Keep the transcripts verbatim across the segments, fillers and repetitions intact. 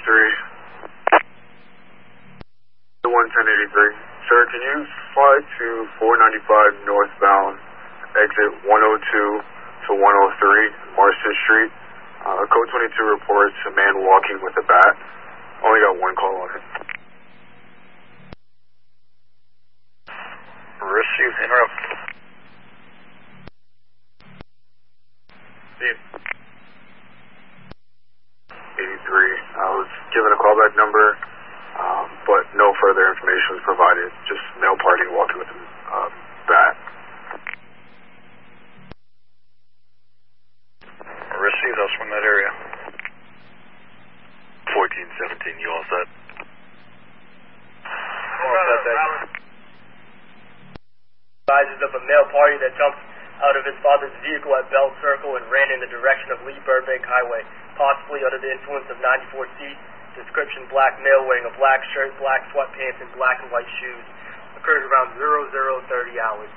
eighty-three. one ten eighty-three. Sir, can you fly to four ninety-five northbound, exit one oh two to one oh three, Marston Street? Uh, code twenty-two reports a man walking with a bat. Only got one call on it. Receive, interrupt. See you. eighty-three. I was given a callback number, um, but no further information was provided. Just male party walking with a uh, bat. Receive us from that area. fourteen seventeen, you all set? All set, thank you. Advises of a male party that jumped out of his father's vehicle at Bell Circle and ran in the direction of Lee Burbank Highway, possibly under the influence of ninety-four C. Description: black male wearing a black shirt, black sweatpants, and black and white shoes. Occurred around zero zero thirty hours.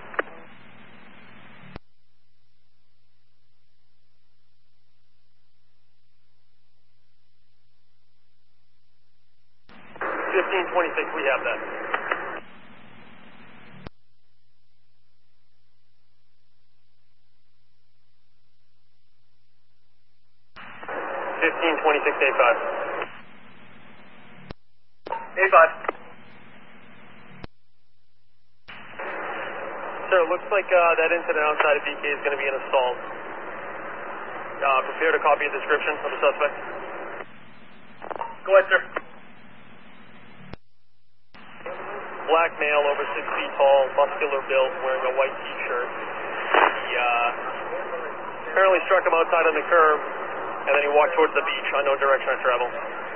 fifteen twenty-six, we have that. fifteen twenty-six, A five. A five. Sir, it looks like uh, that incident outside of B K is going to be an assault. Uh, prepare to copy a description of the suspect. Go ahead, sir. Black male, over six feet tall, muscular build, wearing a white t-shirt. He uh, apparently struck him outside on the curb, and then he walked towards the beach, unknown direction of travel.